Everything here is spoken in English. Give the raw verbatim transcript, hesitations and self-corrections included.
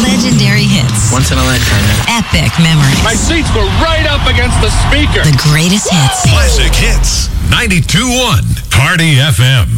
Legendary hits. Once in a lifetime. Epic memories. My seats were right up against the speaker. The greatest hits. Classic Hits. ninety-two point one Party F M.